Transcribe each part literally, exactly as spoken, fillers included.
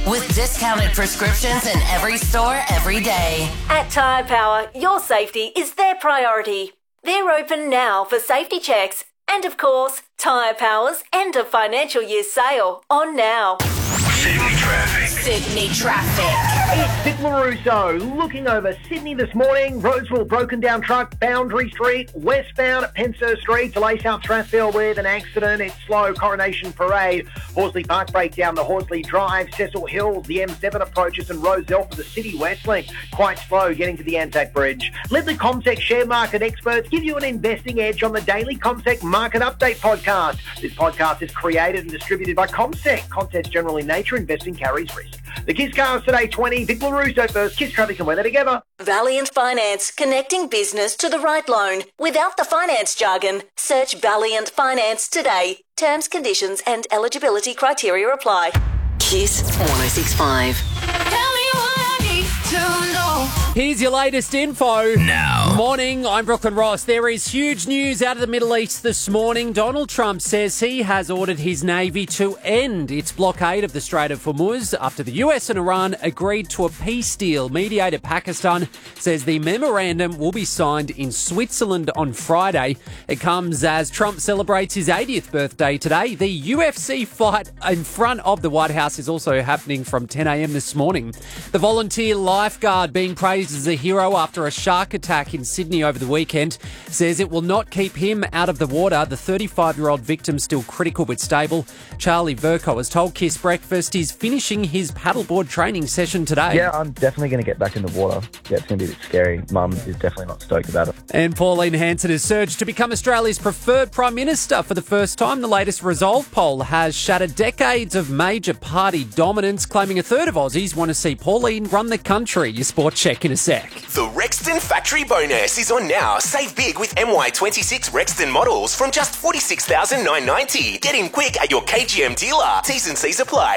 With discounted prescriptions in every store every day. At Tyre Power, your safety is their priority. They're open now for safety checks. And of course, Tyre Power's end of financial year sale on now. Sydney traffic. Sydney traffic. It's Vic LaRusso looking over Sydney this morning. Roseville broken down truck, Boundary Street, westbound at Penshurst Street, delay South Strathfield with an accident. It's slow, Coronation Parade. Horsley Park breakdown to Horsley Drive, Cecil Hills, the M seven approaches and Rozelle for the City West Link. Quite slow getting to the Anzac Bridge. Let the CommSec share market experts give you an investing edge on the daily CommSec Market Update podcast. This podcast is created and distributed by CommSec. Content's general in nature, investing carries risk. The Kiss Cars today, twenty. Vic LaRusso first. Kiss traffic and weather together. Valiant Finance, connecting business to the right loan. Without the finance jargon, search Valiant Finance today. Terms, conditions and eligibility criteria apply. Kiss one oh six point five. Here's your latest info. Now. Morning, I'm Brooklyn Ross. There is huge news out of the Middle East this morning. Donald Trump says he has ordered his Navy to end its blockade of the Strait of Hormuz after the U S and Iran agreed to a peace deal. Mediator Pakistan says the memorandum will be signed in Switzerland on Friday. It comes as Trump celebrates his eightieth birthday today. The U F C fight in front of the White House is also happening from ten a.m. this morning. The volunteer lifeguard being praised as a hero after a shark attack in Sydney over the weekend says it will not keep him out of the water. The thirty-five-year-old victim still critical but stable. Charlie Verco has told Kiss Breakfast he's finishing his paddleboard training session today. Yeah, I'm definitely going to get back in the water. Yeah, it's going to be a bit scary. Mum is definitely not stoked about it. And Pauline Hanson has surged to become Australia's preferred Prime Minister for the first time. The latest Resolve poll has shattered decades of major party dominance, claiming a third of Aussies want to see Pauline run the country. Your sport check in a sec. The Rexton Factory Bonus is on now. Save big with M Y twenty-six Rexton models from just forty-six thousand nine hundred ninety dollars. Get in quick at your K G M dealer. T's and C's apply.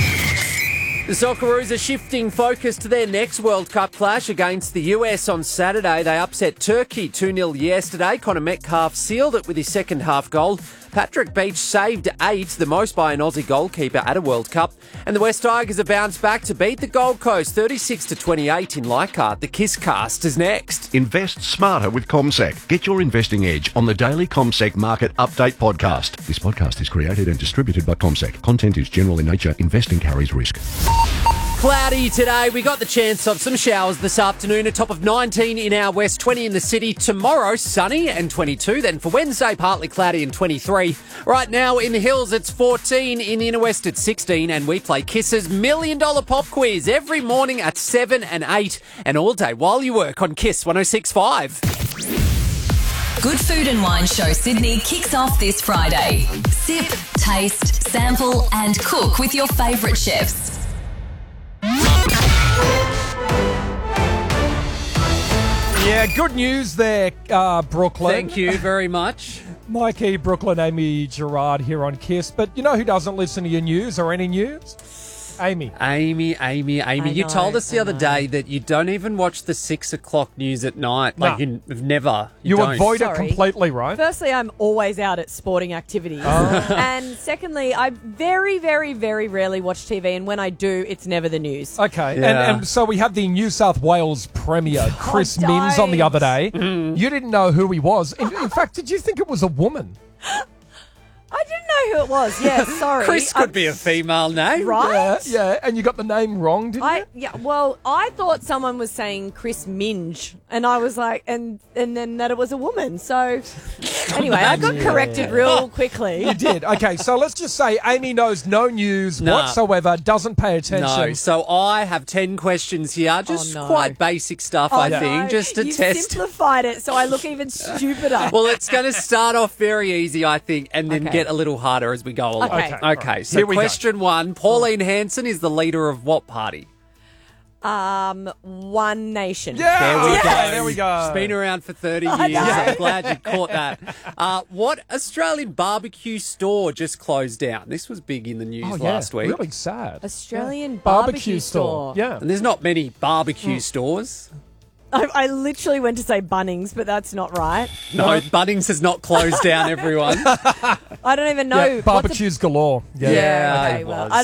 The Socceroos are shifting focus to their next World Cup clash against the U S on Saturday. They upset Turkey two nil yesterday. Connor Metcalf sealed it with his second half goal. Patrick Beach saved eight, the most by an Aussie goalkeeper at a World Cup. And the West Tigers have bounced back to beat the Gold Coast thirty-six to twenty-eight in Leichhardt. The Kiss Cast is next. Invest smarter with CommSec. Get your investing edge on the daily CommSec Market Update podcast. This podcast is created and distributed by CommSec. Content is general in nature. Investing carries risk. Cloudy today. We got the chance of some showers this afternoon. A top of nineteen in our west, twenty in the city. Tomorrow, sunny and twenty-two. Then for Wednesday, partly cloudy and twenty-three. Right now in the hills, it's fourteen. In the inner west, it's sixteen. And we play Kiss's Million Dollar Pop Quiz every morning at seven and eight. And all day while you work on Kiss one oh six point five. Good Food and Wine Show Sydney kicks off this Friday. Sip, taste, sample and cook with your favourite chefs. Yeah, good news there, uh, Brooklyn. Thank you very much. Mikey, Brooklyn, Amy Gerard here on Kiss. But you know who doesn't listen to your news or any news? Amy. Amy, Amy, Amy. I You know, told us the I other know. day that you don't even watch the six o'clock news at night. Like, No. you've never. You, You don't. avoid Sorry. it completely, right? Firstly, I'm always out at sporting activities. And secondly, I very, very, very rarely watch T V. And when I do, it's never the news. Okay, and, Yeah. and so we have the New South Wales Premier, Chris Oh, Minns, on the don't. other day. You didn't know who he was. In, in fact, did you think it was a woman? I didn't know who it was. Yeah, sorry. Chris I- could be a female name. Right? Yeah, yeah, and you got the name wrong, didn't I you? yeah, well, I thought someone was saying Chris Minge, and I was like, and and then that it was a woman. So anyway, I got corrected real quickly. You did. Okay, so let's just say Amy knows no news Nah. whatsoever, doesn't pay attention. No, so I have ten questions here, just Oh, no. quite basic stuff, I Oh, think, no. just to you test. simplified it, so I look even stupider. Well, it's going to start off very easy, I think, and then Okay. get a little harder as we go along. Okay. Okay, Okay, so Here we go. question one. Pauline Hanson is the leader of what party? um, One Nation. Yeah, There we okay, go. there we go. She's been around for thirty I years. know. I'm glad you caught that. Uh, what Australian barbecue store just closed down? This was big in the news Oh, yeah, last week. really sad. Australian Yeah. barbecue, store. Yeah. And there's not many barbecue stores. I, I literally went to say Bunnings, but that's not right. No, Bunnings has not closed down, everyone. I don't even know. Yeah, what the- barbecues galore. Yeah. Yeah, Okay, it well, was. I